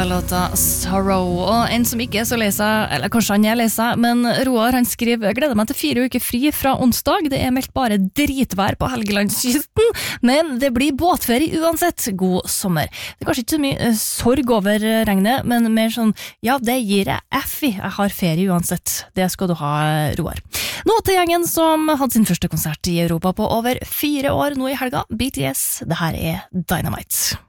låta Sorrow, og en som ikke så leser, eller kanskje han leser, men Roar han skriver, gleder meg til 4 uker fri fra onsdag, det meldt bare dritvær på Helgelandskysten, men det blir båtferie uansett, god sommer. Det kanskje ikke så mye sorg over regnet, men mer sånn, ja, det gir jeg F i, jeg har ferie uansett, det skal du ha, Roar. Nå til gjengen som hadde sin første konsert i Europa på over 4 år nå i helga, BTS, det her er Dynamite.